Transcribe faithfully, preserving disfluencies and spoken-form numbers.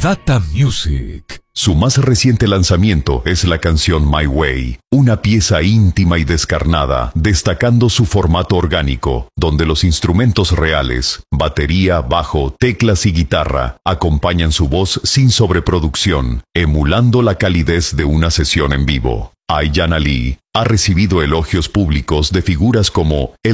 Data Music. Su más reciente lanzamiento es la canción My Way, una pieza íntima y descarnada, destacando su formato orgánico, donde los instrumentos reales, batería, bajo, teclas y guitarra, acompañan su voz sin sobreproducción, emulando la calidez de una sesión en vivo. Ayana Lee ha recibido elogios públicos de figuras como el